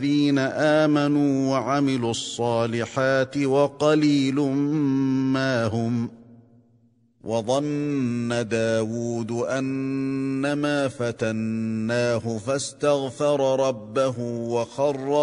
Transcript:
الذين آمنوا وعملوا الصالحات وقليل ما هم. وظن داود أنما فتناه فاستغفر ربه وخر